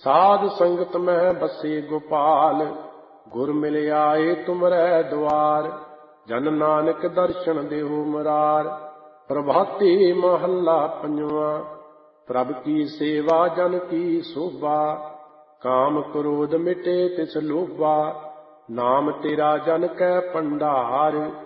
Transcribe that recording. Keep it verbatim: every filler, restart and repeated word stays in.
ਸਾਧ ਸੰਗਤ ਮਹਿ ਬਸੇ ਗੋਪਾਲ, ਗੁਰ ਮਿਲ ਆਏ ਤੁਮਰੈ ਦੁਆਰ। ਜਨ ਨਾਨਕ ਦਰਸ਼ਨ ਦੇਹੁ ਮੁਰਾਰ, ਪ੍ਰਭਾਤੀ ਮਹੱਲਾ ਪੰਜਵਾਂ। ਪ੍ਰਭ ਕੀ ਸੇਵਾ ਜਨ ਕੀ ਸੋਭਾ, ਕਾਮ ਕ੍ਰੋਧ ਮਿਟੇ ਤਿਸ ਲੋਭਾ। ਨਾਮ ਤੇਰਾ ਜਨ ਕੈ ਭੰਡਾਰ,